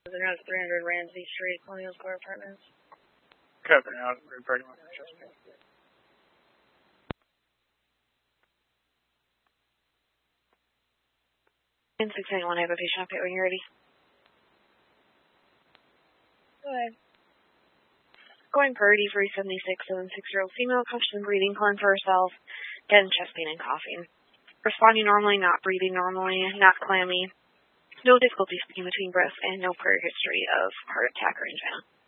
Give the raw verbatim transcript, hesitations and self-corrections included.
three hundred Ramsey Street, Colonial Square Apartments. Copy, now reporting on chest pain. In six eight one, I have a patient update when you're ready. Go ahead. Going priority for seventy-six, seventy-six-year-old female, conscious and breathing, calling for herself, getting chest pain and coughing. Responding normally, not breathing normally, not clammy, no difficulty speaking between breaths, and no prior history of heart attack or angina.